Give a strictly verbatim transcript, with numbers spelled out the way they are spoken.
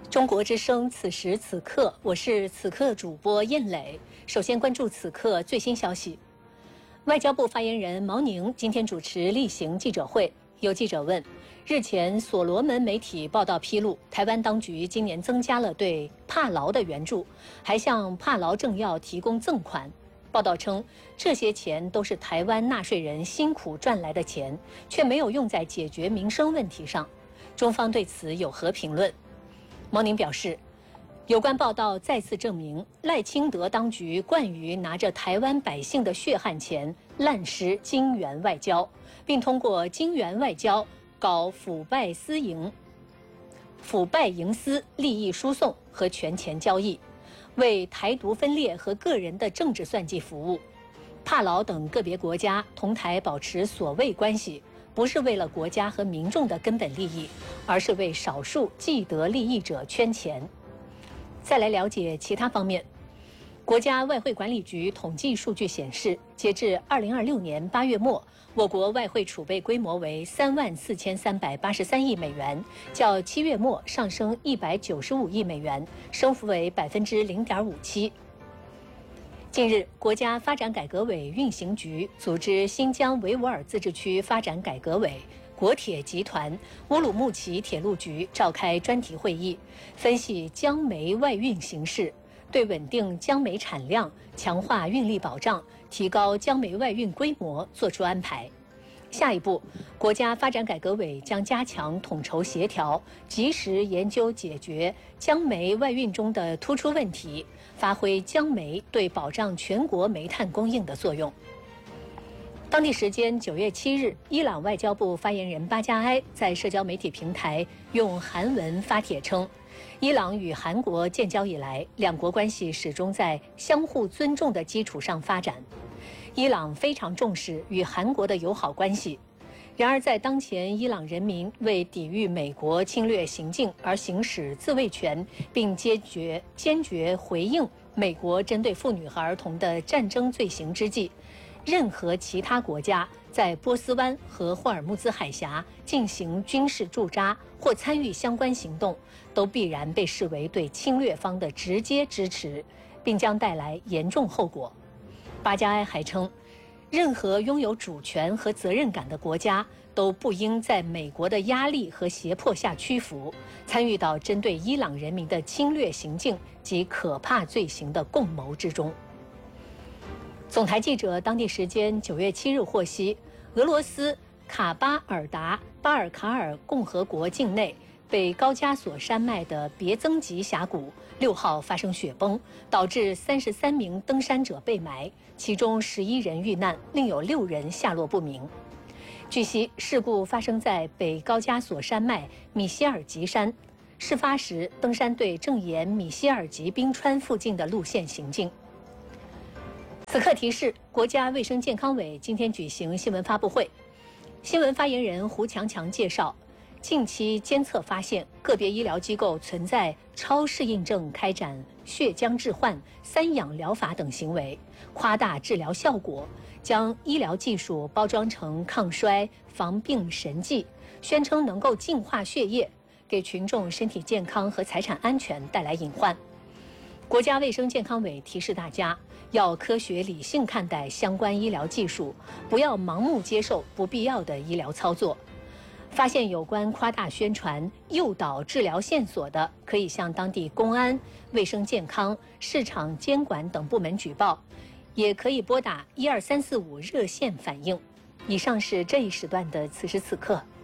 中国之声，此时此刻，我是此刻主播燕磊。首先关注此刻最新消息。外交部发言人毛宁今天主持例行记者会，有记者问：日前所罗门媒体报道披露，台湾当局今年增加了对帕劳的援助，还向帕劳政要提供赠款。报道称，这些钱都是台湾纳税人辛苦赚来的钱，却没有用在解决民生问题上。中方对此有何评论？毛宁表示，有关报道再次证明赖清德当局惯于拿着台湾百姓的血汗钱滥施金援外交，并通过金援外交搞腐败私营、腐败营私、利益输送和权钱交易，为台独分裂和个人的政治算计服务。帕劳等个别国家同台保持所谓关系，不是为了国家和民众的根本利益，而是为少数既得利益者圈钱。再来了解其他方面。国家外汇管理局统计数据显示，截至二零二六年八月末，我国外汇储备规模为三万四千三百八十三亿美元，较七月末上升一百九十五亿美元，升幅为百分之零点五七。近日，国家发展改革委运行局组织新疆维吾尔自治区发展改革委、国铁集团、乌鲁木齐铁路局召开专题会议，分析江煤外运形势，对稳定江煤产量、强化运力保障、提高江煤外运规模作出安排。下一步，国家发展改革委将加强统筹协调，及时研究解决江煤外运中的突出问题，发挥江煤对保障全国煤炭供应的作用。当地时间九月七日，伊朗外交部发言人巴加埃在社交媒体平台用韩文发帖称，伊朗与韩国建交以来，两国关系始终在相互尊重的基础上发展。伊朗非常重视与韩国的友好关系。然而，在当前伊朗人民为抵御美国侵略行径而行使自卫权，并坚决坚决回应美国针对妇女和儿童的战争罪行之际，任何其他国家在波斯湾和霍尔木兹海峡进行军事驻扎或参与相关行动，都必然被视为对侵略方的直接支持，并将带来严重后果。巴加埃还称，任何拥有主权和责任感的国家都不应在美国的压力和胁迫下屈服，参与到针对伊朗人民的侵略行径及可怕罪行的共谋之中。总台记者当地时间九月七日获悉，俄罗斯卡巴尔达巴尔卡尔共和国境内北高加索山脉的别增吉峡谷六号发生雪崩，导致三十三名登山者被埋，其中十一人遇难，另有六人下落不明。据悉，事故发生在北高加索山脉米歇尔吉山，事发时登山队正沿米歇尔吉冰川附近的路线行进。此刻提示，国家卫生健康委今天举行新闻发布会，新闻发言人胡强强介绍，近期监测发现个别医疗机构存在超适应症开展血浆置换、三氧疗法等行为，夸大治疗效果，将医疗技术包装成抗衰、防病神剂，宣称能够净化血液，给群众身体健康和财产安全带来隐患。国家卫生健康委提示大家，要科学理性看待相关医疗技术，不要盲目接受不必要的医疗操作。发现有关夸大宣传、诱导治疗线索的，可以向当地公安、卫生健康、市场监管等部门举报，也可以拨打一二三四五热线反映。以上是这一时段的此时此刻。